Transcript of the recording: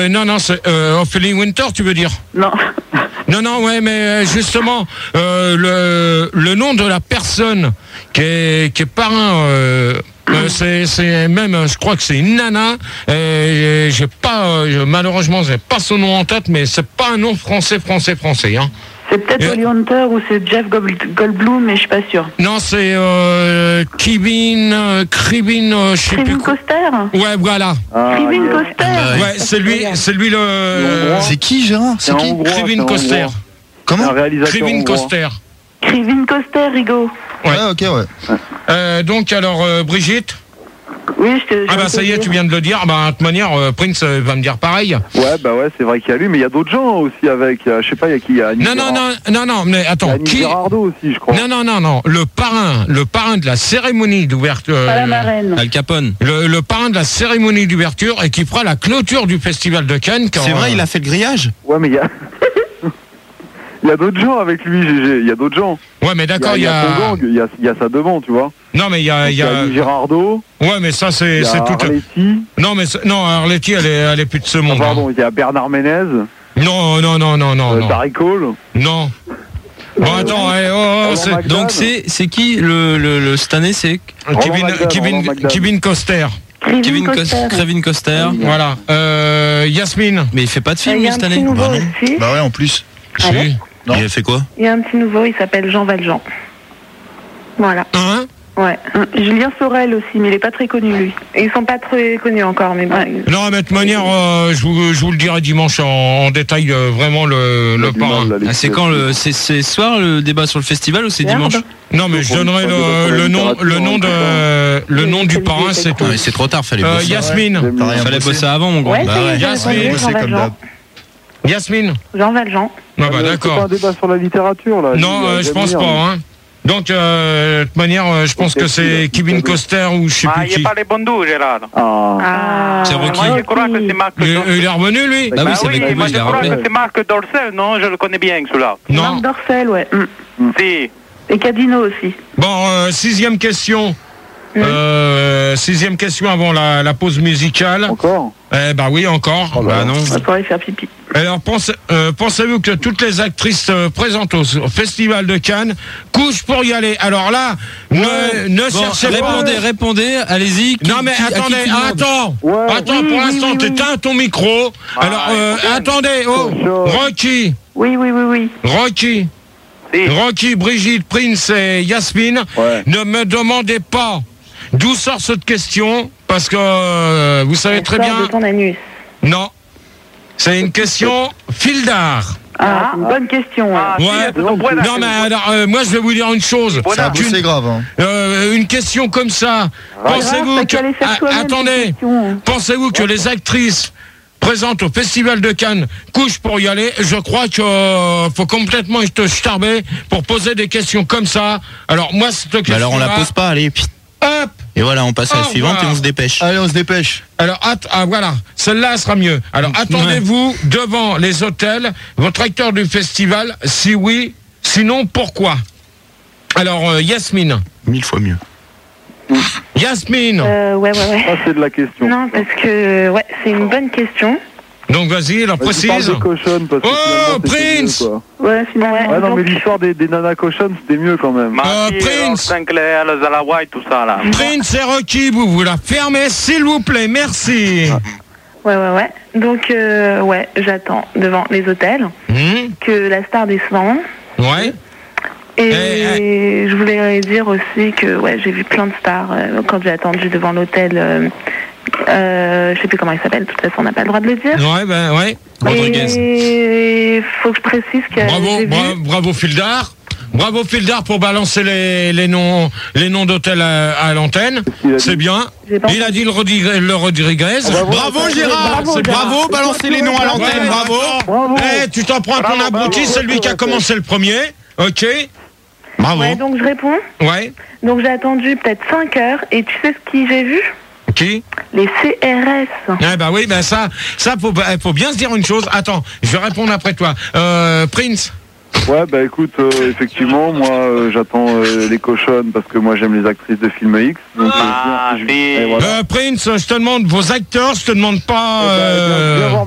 Non, c'est Ophélie Winter, tu veux dire? Non. Non, ouais, mais justement, le nom de la personne qui est parrain, c'est même, je crois que c'est une nana, et j'ai pas, malheureusement, j'ai pas son nom en tête, mais c'est pas un nom français, hein. C'est peut-être Holly Hunter ou c'est Jeff Goldblum, mais je suis pas sûr. Non, c'est Krivin, je sais plus Krivin quoi. Coster. Ouais, voilà. Krivin Coster. Ouais, c'est lui le. C'est qui, Gérard? C'est qui? Krivin Coster. Comment? Krivin Coster. Krivin Coster, Rigo. Ouais, ok, ouais. Donc, alors, Brigitte? Oui, Ah bah ça y est, tu viens de le dire. Bah de toute manière, Prince va me dire pareil. Ouais, bah ouais, c'est vrai qu'il y a lui, mais il y a d'autres gens aussi avec. Je sais pas, il y a qui? Il y a Non, mais attends. Annie Girardot aussi, je crois. Non. Le parrain de la cérémonie d'ouverture. Pas la marraine. Al Capone. Le parrain de la cérémonie d'ouverture et qui fera la clôture du festival de Cannes. C'est vrai, il a fait le grillage. Ouais, mais il y a. Il y a d'autres gens avec lui, GG. Il y a d'autres gens. Ouais, mais d'accord, il y a. Il y a ça devant, tu vois. Non, mais il y a. Annie Girardot. Ouais, mais ça, c'est tout. Arletty. Non, Arletty, elle est plus de ce monde. Pardon, il y a Bernard Ménez. Non. Darry Cole. Non. Bon, attends, donc c'est qui le cette année, c'est Kevin Coster. Krivin Coster. Voilà. Yasmine. Mais il fait pas de film cette année. Bah ouais, en plus. Si. Non. Il a fait quoi? Il y a un petit nouveau, il s'appelle Jean Valjean. Voilà. Hein? Ouais. Julien Sorel aussi, mais il est pas très connu lui. Et ils sont pas très connus encore, mais bon. Non, mais de toute manière, je vous le dirai dimanche en détail, vraiment le parrain. C'est quand c'est ce soir le débat sur le festival ou c'est dimanche? Non, mais je donnerai le nom du parrain, c'est tout. C'est trop tard, fallait bosser. Yasmine. Fallait bosser avant, mon grand. Yasmine. Jean Valjean. Ah bah d'accord. C'est pas un débat sur la littérature là. Non, je pense pas. Hein. Donc, de toute manière, je pense que c'est Kevin Coster ou je sais plus qui. Il n'y a pas les bons doux, Gérard. C'est Rocky. Moi, je crois que c'est Marc. Il est revenu, lui? Ah oui, c'est avec lui, moi, je je l'ai crois rappelé. que c'est Marc Dorcel, non? Je le connais bien, celui-là. Marc Dorcel, ouais. Si. Et Cadino aussi. Bon, sixième question. Sixième question avant la pause musicale. Encore? Bah oui, encore. Oh bah non. On va pouvoir faire pipi. Alors, pensez-vous que toutes les actrices présentes au Festival de Cannes couchent pour y aller? Alors là, ne cherchez pas. Répondez, allez-y. Non mais attendez, attends, pour l'instant, t'éteins ton micro. Alors, attendez, Rocky. Oui. Rocky, Brigitte, Prince et Yasmine, ne me demandez pas d'où sort cette question, parce que vous savez très bien... de ton anus. Non, c'est une question fil d'art. Ah, c'est une bonne question. Non mais alors, moi je vais vous dire une chose. C'est grave. Hein. Une question comme ça, pensez-vous que... Attendez, pensez-vous que les actrices présente au Festival de Cannes couche pour y aller? Je crois qu'il faut complètement te starber pour poser des questions comme ça. Alors moi cette question alors on la pose pas, allez. Hop. Et voilà, on passe à la suivante et on se dépêche. Allez, on se dépêche. Alors voilà, celle-là sera mieux. Alors attendez-vous devant les hôtels, votre acteur du festival, si oui, sinon pourquoi? Alors Yasmine. 1000 fois mieux. Yasmine. Ouais. Ça c'est de la question. Non, parce que c'est une bonne question. Donc vas-y, alors précise. Prince. Ouais, finalement. Non mais l'histoire des nanas cochonnes c'était mieux quand même. Prince. Sinclair, le Zalawa et tout ça là. Prince et Rocky, vous la fermez s'il vous plaît, merci. Ouais. Donc j'attends devant les hôtels que la star descende. Ouais. Et je voulais dire aussi que j'ai vu plein de stars quand j'ai attendu devant l'hôtel. Je sais plus comment il s'appelle, de toute façon on n'a pas le droit de le dire. Ouais. Rodriguez. Et faut que je précise que bravo Fildar. Bravo Fildar pour balancer les noms d'hôtels à l'antenne. C'est bien. Il a dit le Rodriguez. Bravo Gérard. Bravo, balancer les noms à l'antenne. Bravo. Tu t'en prends ton abruti, c'est lui qui a commencé le premier. Ok. Bravo. Ouais, donc je réponds. Ouais. Donc j'ai attendu peut-être 5 heures et tu sais ce qui j'ai vu? Qui? Les CRS. Ah bah oui, bah ça faut bien se dire une chose. Attends, je vais répondre après toi. Prince. Ouais, bah écoute, effectivement, moi j'attends les cochonnes parce que moi j'aime les actrices de film X. Donc, Prince, je te demande vos acteurs, je te demande pas...